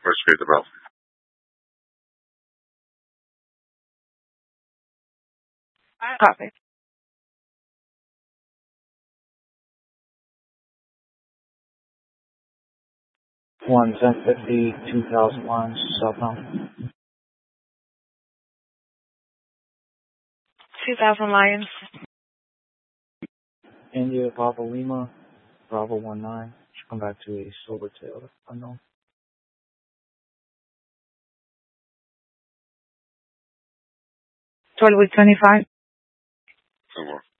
Or straight to Bravo. Copy. 1050, 2001, southbound. 2000 Lions. India, Bravo Lima, Bravo 19. Should come back to a Silvertail unknown. 12 week 25. 2 more.